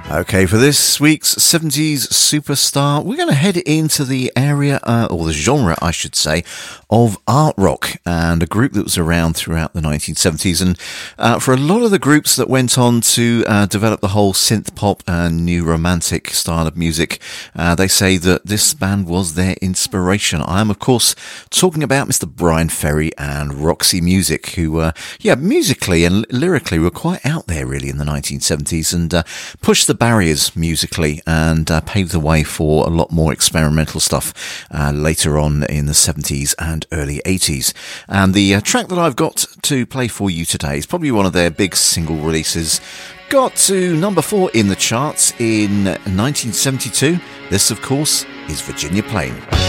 Okay, for this week's 70s superstar, we're going to head into the area, or the genre, I should say, of art rock, and a group that was around throughout the 1970s. And for a lot of the groups that went on to develop the whole synth pop and new romantic style of music, they say that this band was their inspiration. I am, of course, talking about Mr. Brian Ferry and Roxy Music, who, musically and lyrically were quite out there really in the 1970s, and pushed the barriers musically and paved the way for a lot more experimental stuff later on in the 70s and early 80s. And the track that I've got to play for you today is probably one of their big single releases. Got to number 4 in the charts in 1972. This, of course, is Virginia Plain.